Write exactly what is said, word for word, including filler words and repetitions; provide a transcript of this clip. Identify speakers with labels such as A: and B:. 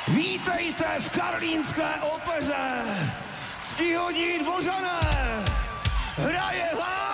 A: Vítejte v Karlínské opeře. Ctihodní Dvořané, hraje vám